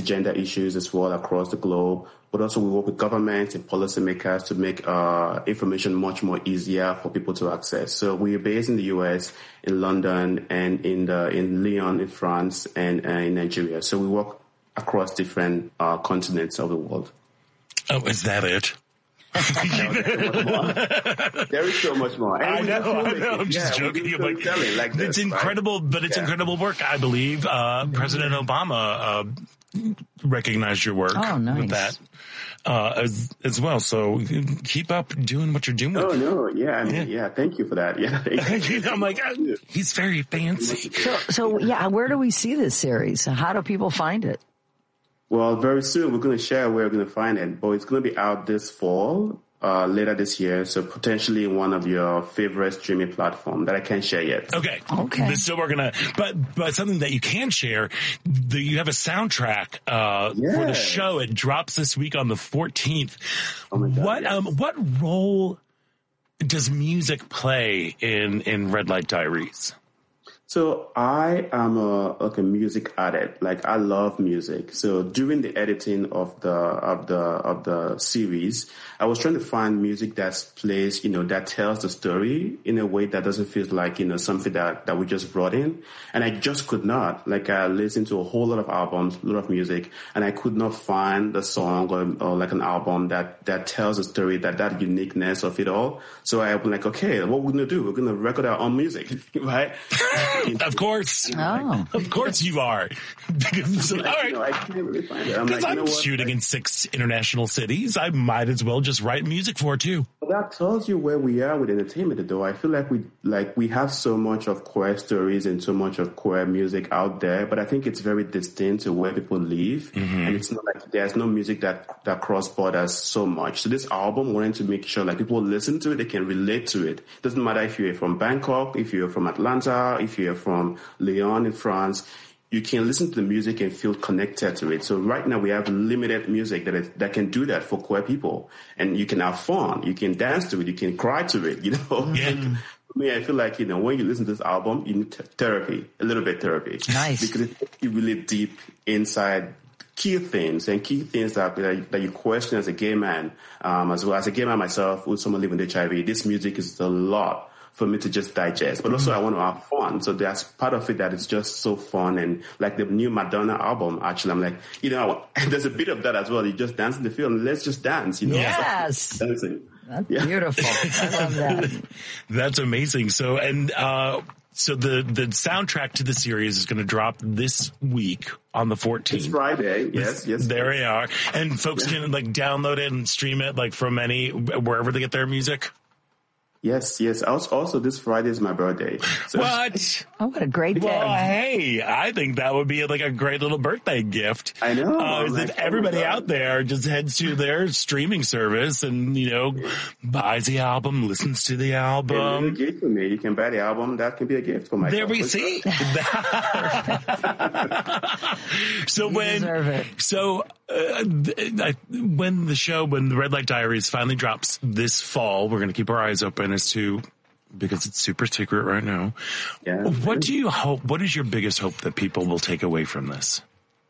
gender issues as well across the globe. But also we work with governments and policymakers to make information much more easier for people to access. So we're based in the U.S., in London, and in Lyon, in France, and in Nigeria. So we work across different continents of the world. Oh, is that it? There is so much more. I know. I'm just joking. It's incredible, right? But it's incredible work. I believe President Obama recognized your work with that as well. So keep up doing what you're doing. Oh no, yeah. Thank you for that. Yeah, I'm like, he's very fancy. So where do we see this series? How do people find it? Well, very soon we're going to share where we're going to find it, but it's going to be out this fall, later this year. So potentially one of your favorite streaming platform that I can't share yet. Okay. So we're going to, but something that you can share, you have a soundtrack, for the show. It drops this week on the 14th. Oh my God, what role does music play in Red Light Diaries? So I am a music addict. Like I love music. So during the editing of the series, I was trying to find music that plays, that tells the story in a way that doesn't feel like, something that we just brought in. And I just could not. Like I listened to a whole lot of albums, a lot of music, and I could not find the song or like an album that tells a story, that uniqueness of it all. So I was like, okay, what we're going to do? We're going to record our own music, right? Of course. Of course you are. I can't really find it. Because I'm shooting in 6 international cities. I might as well just write music for it too. Well, that tells you where we are with entertainment, though. I feel like we have so much of queer stories and so much of queer music out there, but I think it's very distinct to where people live. Mm-hmm. And it's not like there's no music that cross borders so much. So this album wanted to make sure like people listen to it, they can relate to it. Doesn't matter if you're from Bangkok, if you're from Atlanta, if you're from Lyon in France, you can listen to the music and feel connected to it. So right now we have limited music that can do that for queer people. And you can have fun, you can dance to it, you can cry to it, Yeah. For me, I feel like, when you listen to this album, you need therapy, a little bit therapy. Nice. Because it takes you really deep inside key things that you question as a gay man, as well as a gay man myself, with someone living with HIV. This music is a lot for me to just digest, but also I want to have fun. So there's part of it that is just so fun. And like the new Madonna album, actually, I'm like, there's a bit of that as well. You just dance in the field and let's just dance, Yes. Dancing. That's beautiful. I love that. That's amazing. So, so the soundtrack to the series is going to drop this week on the 14th. It's Friday. Yes. There we are. And folks can download it and stream it from wherever they get their music. Yes. Also, this Friday is my birthday. So. What? Oh, what a great day. Well, hey, I think that would be a great little birthday gift. I know. If everybody out there just heads to their streaming service and, buys the album, listens to the album. It's a gift for me. You can buy the album. That can be a gift for myself. There we see. When the Red Light Diaries finally drops this fall, we're going to keep our eyes open as to, because it's super secret right now. Yeah. What do you hope? What is your biggest hope that people will take away from this?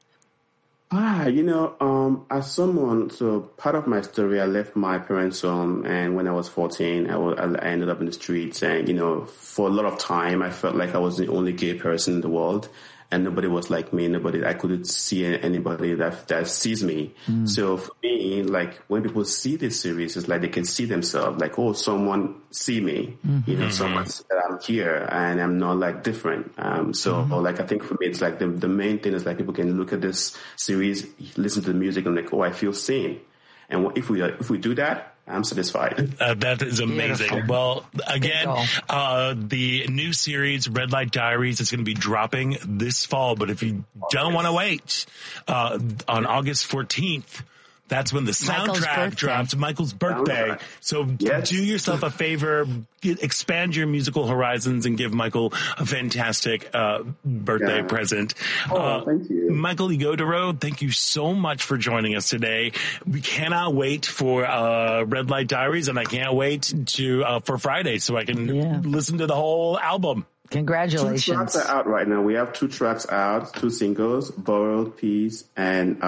As someone, so part of my story, I left my parents' home, and when I was 14, I ended up in the streets, and, for a lot of time, I felt like I was the only gay person in the world. And nobody was like me. I couldn't see anybody that sees me. Mm. So for me, when people see this series, it's like they can see themselves. Like, oh, someone see me. Mm-hmm. Someone that I'm here and I'm not different. I think for me, it's the main thing is people can look at this series, listen to the music, and oh, I feel seen. And if we do that, I'm satisfied. That is amazing. Beautiful. Well, again, the new series, Red Light Diaries, is going to be dropping this fall. But if you don't want to wait, on August 14th, that's when the soundtrack drops, Michael's birthday. So do yourself a favor, expand your musical horizons and give Michael a fantastic birthday present. Thank you. Michael Ighodaro, thank you so much for joining us today. We cannot wait for Red Light Diaries, and I can't wait for Friday so I can listen to the whole album. Congratulations. 2 tracks are out right now. We have 2 tracks out, 2 singles, Borrowed Peace and